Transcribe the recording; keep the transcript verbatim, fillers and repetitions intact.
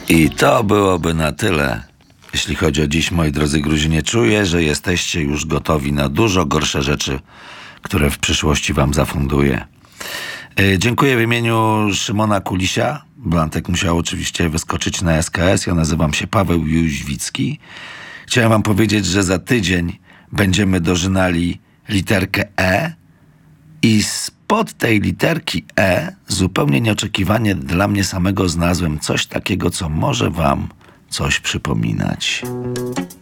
I to byłoby na tyle, jeśli chodzi o dziś, moi drodzy Gruzinie. Czuję, że jesteście już gotowi na dużo gorsze rzeczy, które w przyszłości wam zafunduję. Yy, dziękuję w imieniu Szymona Kulisia. Blantek musiał oczywiście wyskoczyć na S K S. Ja nazywam się Paweł Jóźwicki. Chciałem wam powiedzieć, że za tydzień będziemy dożynali literkę E i spod tej literki E zupełnie nieoczekiwanie dla mnie samego znalazłem coś takiego, co może wam coś przypominać.